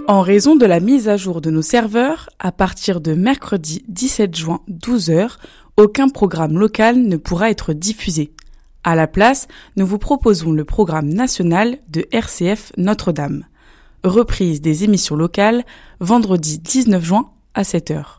En raison de la mise à jour de nos serveurs, à partir de mercredi 17 juin 12h, aucun programme local ne pourra être diffusé. À la place, nous vous proposons le programme national de RCF Notre-Dame. Reprise des émissions locales, vendredi 19 juin à 7h.